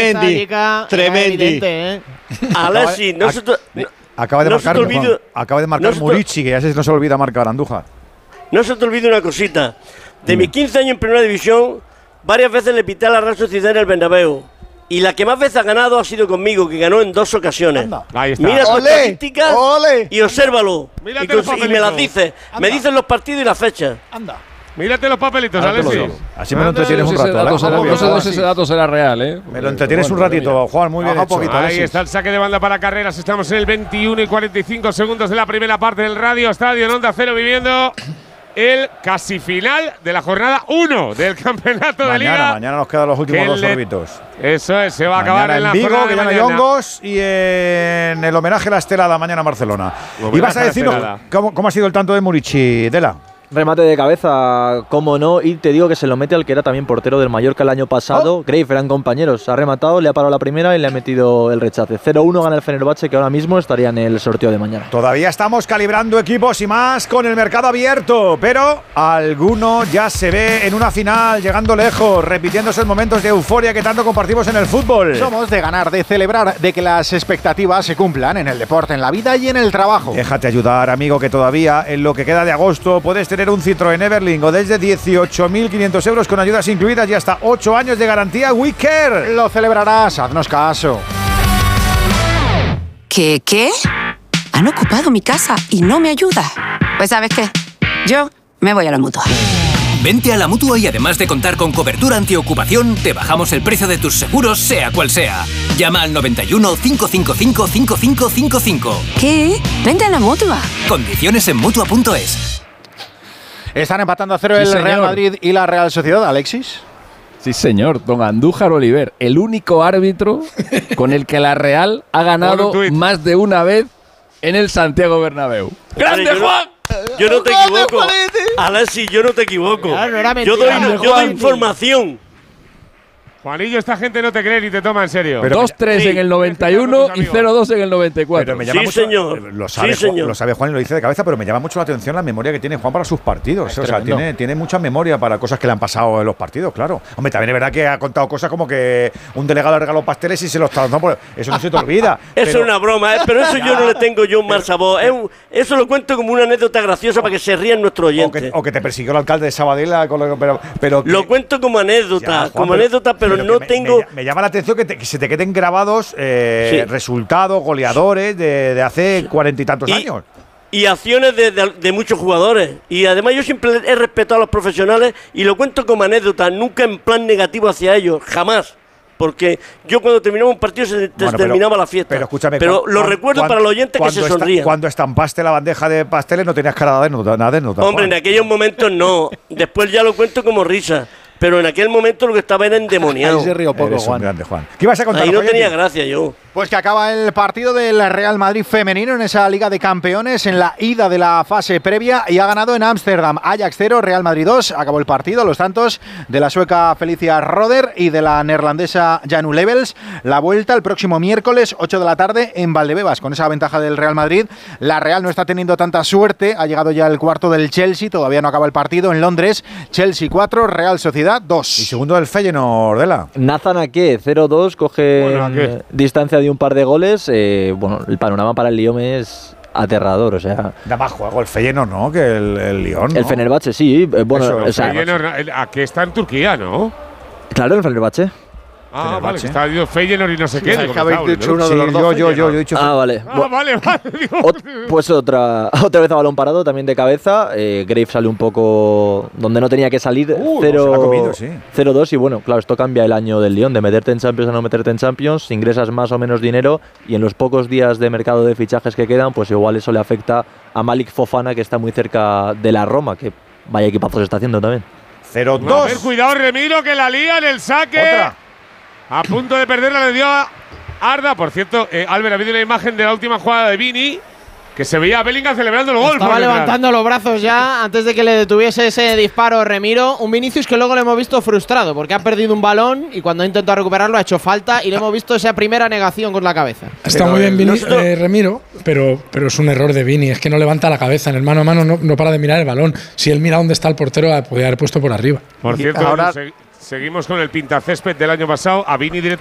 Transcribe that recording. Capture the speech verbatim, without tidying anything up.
Tremendi. Tremendi. ¿eh? Alexis, no se te, no, acaba de no marcar, se te olvide, Juan, acaba de marcar no Murici, que ya se, no se olvida marcar Andújar. No se te olvide una cosita. De mis quince años en Primera División, varias veces le pité a la Real Sociedad en el Bernabéu. Y la que más veces ha ganado ha sido conmigo, que ganó en dos ocasiones. Ahí está. Mira sus ¡Ole! estadísticas ¡Ole! y obsérvalo. Mírate Y, los con- y me papelitos. las dice. Anda. Me dicen los partidos y las fechas. Anda. Mírate los papelitos, Ahora te lo Alexis. digo. Así me lo Anda. entretienes un No sé si rato. ese dato Alex. será- Muy no bien, sé si ese dato será real, ¿eh? Me lo entretienes un Bueno, ratito, Juan, muy bien Baja hecho. un poquito, Ahí Alexis. está el saque de banda para Carreras. Estamos en el veintiuno y cuarenta y cinco segundos de la primera parte del Radio Estadio en Onda Cero, viviendo el casi final de la jornada uno del campeonato de Mañana, Liga. mañana nos quedan los últimos Que dos le- órbitos. Eso es, se va a acabar Mañana en la en Vigo, jornada que de ya no hay mañana. hongos, y en el homenaje a la estelada mañana en Barcelona. Homenaje Y vas a a la decirnos estelada. cómo, cómo ha sido el tanto de Murici, Dela. Remate de cabeza, cómo no, y te digo que se lo mete al que era también portero del Mallorca el año pasado. Oh. Grave, eran compañeros. Ha rematado, le ha parado la primera y le ha metido el rechace. cero uno gana el Fenerbahce, que ahora mismo estaría en el sorteo de mañana. Todavía estamos calibrando equipos y más con el mercado abierto, pero alguno ya se ve en una final, llegando lejos, repitiendo esos momentos de euforia que tanto compartimos en el fútbol. Somos de ganar, de celebrar, de que las expectativas se cumplan en el deporte, en la vida y en el trabajo. Déjate ayudar, amigo, que todavía en lo que queda de agosto puedes tener un Citroën Everling o desde dieciocho mil quinientos euros con ayudas incluidas y hasta ocho años de garantía WeCare. Lo celebrarás, haznos caso. ¿Qué qué? Han ocupado mi casa y no me ayuda. Pues ¿sabes qué? Yo me voy a la Mutua. Vente a la Mutua y además de contar con cobertura antiocupación, te bajamos el precio de tus seguros, sea cual sea. Llama al noventa y uno, cinco cinco cinco, cinco cinco cinco cinco. ¿Qué? Vente a la Mutua. Condiciones en Mutua punto es. Están empatando a cero Sí, el señor. Real Madrid y la Real Sociedad, Alexis. Sí, señor, don Andújar Oliver, el único árbitro con el que la Real ha ganado Pon un tuit. más de una vez en el Santiago Bernabéu. ¡Grande, yo no- Juan! Yo no te equivoco. Alexis, yo no te equivoco. Claro, no era yo doy, mentira. yo doy información. Juanillo, esta gente no te cree ni te toma en serio. Pero- dos tres sí. en el noventa y uno y cero dos en el noventa y cuatro. Pero me llama Sí, mucho, señor. eh, Lo sabe, Sí, Juan, señor. lo sabe Juan y lo dice de cabeza, pero me llama mucho la atención la memoria que tiene Juan para sus partidos. O sea, tremendo. tiene, tiene mucha memoria para cosas que le han pasado en los partidos, claro. Hombre, también es verdad que ha contado cosas como que un delegado le regaló pasteles y se los trasladó por. Eso no se te olvida. Eso pero- es una broma, ¿eh? Pero eso yo no le tengo yo un mal sabor. Es un- eso lo cuento como una anécdota graciosa para que se rían nuestros O oyentes. que, o que te persiguió el alcalde de Sabadell, con lo- pero, pero que- Lo cuento como anécdota, Ya, Juan, como anécdota, pero, que no me, tengo. Me, me llama la atención que, te- que se te queden grabados eh, Sí. resultados, goleadores de, de hace cuarenta y tantos Y- años. Y acciones de, de- de muchos jugadores. Y además yo siempre he respetado a los profesionales y lo cuento como anécdota, nunca en plan negativo hacia ellos, jamás. Porque yo cuando terminaba un partido se te- Bueno, pero- terminaba la fiesta. Pero escúchame. Pero cuan- lo cuan- recuerdo cuan- para los oyentes que cuando se esta- sonrían. Cuando estampaste la bandeja de pasteles no tenías cara de anécdota. de anécdota, Hombre, en Juan. aquellos momentos no. Después ya lo cuento como risa. Pero en aquel momento lo que estaba era endemoniado. Ahí se rió poco, Eres un Juan. grande, Juan. ¿Qué ibas a contar? Ahí no Joyeti? tenía gracia yo. Pues que acaba el partido del Real Madrid femenino en esa Liga de Campeones en la ida de la fase previa y ha ganado en Ámsterdam. Ajax cero, Real Madrid dos. Acabó el partido, los tantos de la sueca Felicia Roder y de la neerlandesa Janu Levels. La vuelta el próximo miércoles, ocho de la tarde, en Valdebebas. Con esa ventaja del Real Madrid, la Real no está teniendo tanta suerte. Ha llegado ya el cuarto del Chelsea, todavía no acaba el partido. En Londres, Chelsea cuatro, Real Sociedad dos. Y segundo del Feyenoord, Dela. Nathan Ake, cero dos, coge Bueno, Ake. eh, distancia de un par de goles. Eh, bueno, el panorama para el Lyon es aterrador, o sea… Da más juego el Feyenoord, ¿no? Que el, el Lyon, ¿no? El Fenerbahce, sí, eh, bueno, Eso, o sea, Feyenoord, el- ¿a qué está en Turquía, no? claro, el Fenerbahce. Ah, Fenerbahce. vale, que está diciendo Feyenoord y no sé qué. es digo, que habéis me cago en dicho Dios. uno de los Sí, dos yo, yo, yo, Feyenoord. yo he dicho. Ah, vale. Ah, vale, vale. digo, Ot- pues otra, otra vez a balón parado, también de cabeza. Eh, Grave sale un poco donde no tenía que salir. Uh, se la ha comido, sí. cero dos y bueno, claro, esto cambia el año del Lyon, de meterte en Champions a no meterte en Champions, ingresas más o menos dinero y en los pocos días de mercado de fichajes que quedan, pues igual eso le afecta a Malik Fofana, que está muy cerca de la Roma, que vaya equipazo se está haciendo también. cero A ver, dos. cuidado, Remiro, que la lía en el saque. Otra. A punto de perderla le dio a Arda. Por cierto, eh, Albert, ha habido una imagen de la última jugada de Vini que se veía a Bellingham celebrando el gol. Estaba por detrás. levantando los brazos ya antes de que le detuviese ese disparo Remiro. Un Vinicius que luego le hemos visto frustrado porque ha perdido un balón y cuando ha intentado recuperarlo ha hecho falta y le hemos visto esa primera negación con la cabeza. Está muy bien Vini, eh, Remiro, pero, pero es un error de Vini. Es que no levanta la cabeza. En el mano a mano no, no para de mirar el balón. Si él mira dónde está el portero, podría haber puesto por arriba. Por Y cierto, ahora- se- seguimos con el pintacésped del año pasado. A Vini directamente.